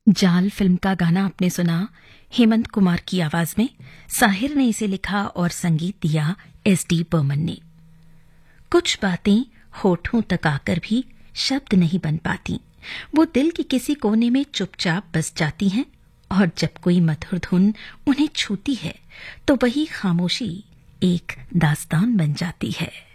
जाल फिल्म का गाना आपने सुना हेमंत कुमार की आवाज में। साहिर ने इसे लिखा और संगीत दिया एस.डी. बर्मन ने। कुछ बातें होठों तक आकर भी शब्द नहीं बन पाती, वो दिल के किसी कोने में चुपचाप बस जाती हैं, और जब कोई मधुर धुन उन्हें छूती है तो वही खामोशी एक दास्तान बन जाती है।